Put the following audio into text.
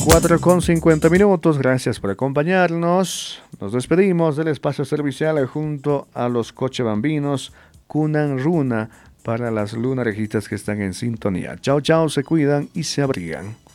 4:50. Gracias por acompañarnos. Nos despedimos del espacio servicial junto a los Cochabambinos, Kunan Runa, para las lunarejitas que están en sintonía. Chao, chao, se cuidan y se abrigan.